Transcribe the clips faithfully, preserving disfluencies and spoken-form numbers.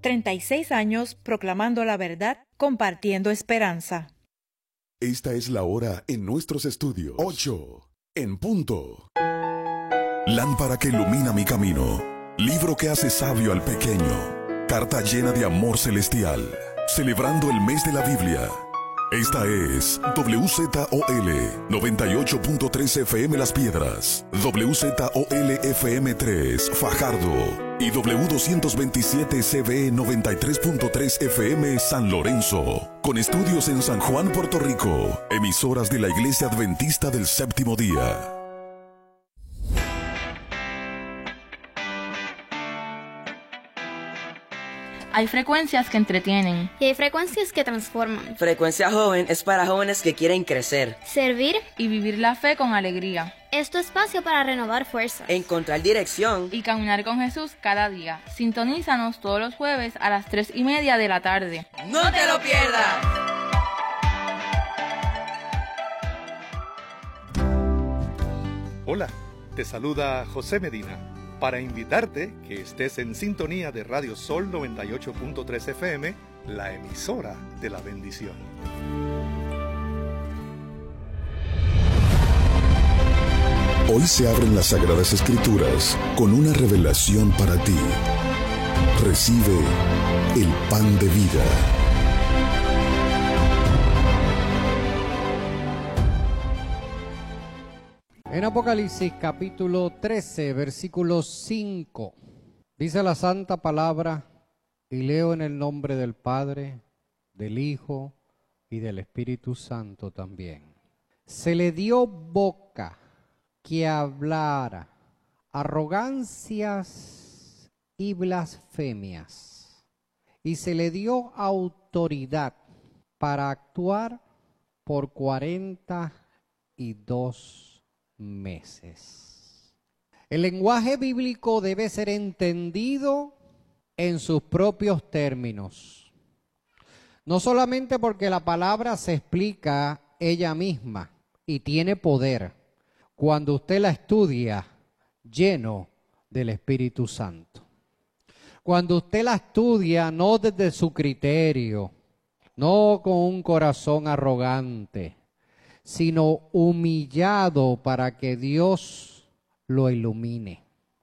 treinta y seis años proclamando la verdad, compartiendo esperanza. Esta es la hora en nuestros estudios. ocho en punto. Lámpara que ilumina mi camino. Libro que hace sabio al pequeño. Carta llena de amor celestial. Celebrando el mes de la Biblia. Esta es W Z O L noventa y ocho punto tres F M Las Piedras, W Z O L F M tres Fajardo y W doscientos veintisiete C B noventa y tres punto tres F M San Lorenzo, con estudios en San Juan, Puerto Rico, emisoras de la Iglesia Adventista del Séptimo Día. Hay frecuencias que entretienen. Y hay frecuencias que transforman. Frecuencia Joven es para jóvenes que quieren crecer, servir y vivir la fe con alegría. Es tu espacio para renovar fuerzas, encontrar dirección y caminar con Jesús cada día. Sintonízanos todos los jueves a las tres y media de la tarde. ¡No te lo pierdas! Hola, te saluda José Medina, para invitarte que estés en sintonía de Radio Sol noventa y ocho punto tres F M, la emisora de la bendición. Hoy se abren las Sagradas Escrituras con una revelación para ti. Recibe el pan de vida. En Apocalipsis capítulo trece, versículo cinco, dice la santa palabra, y leo en el nombre del Padre, del Hijo y del Espíritu Santo también. Se le dio boca que hablara arrogancias y blasfemias, y se le dio autoridad para actuar por cuarenta y dos meses. El lenguaje bíblico debe ser entendido en sus propios términos, no solamente porque la palabra se explica ella misma y tiene poder cuando usted la estudia lleno del Espíritu Santo. Cuando usted la estudia no desde su criterio, no con un corazón arrogante, sino humillado para que Dios lo ilumine.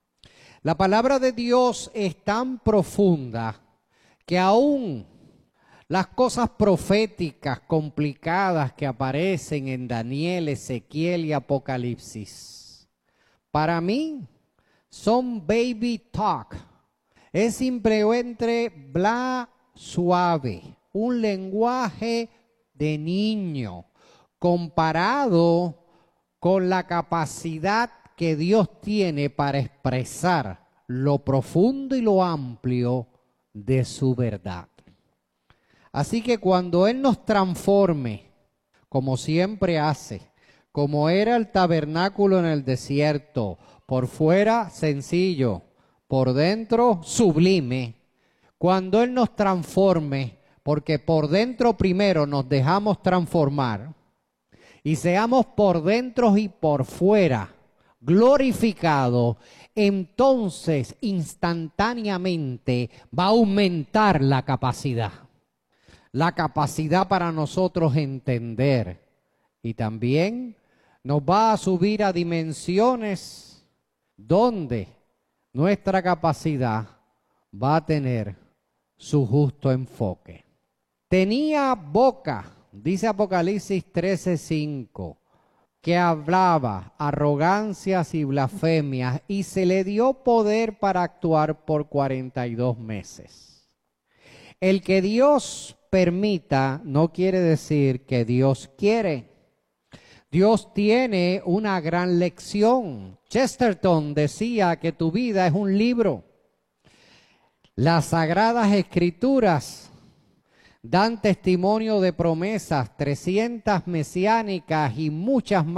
La palabra de Dios es tan profunda que aún las cosas proféticas complicadas que aparecen en Daniel, Ezequiel y Apocalipsis, para mí son baby talk. Es simplemente bla suave, un lenguaje de niño, comparado con la capacidad que Dios tiene para expresar lo profundo y lo amplio de su verdad. Así que cuando Él nos transforme, como siempre hace, como era el tabernáculo en el desierto, por fuera sencillo, por dentro sublime, cuando Él nos transforme, porque por dentro primero nos dejamos transformar, y seamos por dentro y por fuera glorificados, entonces instantáneamente va a aumentar la capacidad. La capacidad para nosotros entender. Y también nos va a subir a dimensiones donde nuestra capacidad va a tener su justo enfoque. Tenía boca, dice Apocalipsis trece cinco, que hablaba arrogancias y blasfemias, y se le dio poder para actuar por cuarenta y dos meses. El que Dios permita no quiere decir que Dios quiere. Dios tiene una gran lección. Chesterton decía que tu vida es un libro. Las Sagradas Escrituras dan testimonio de promesas, trescientas mesiánicas y muchas más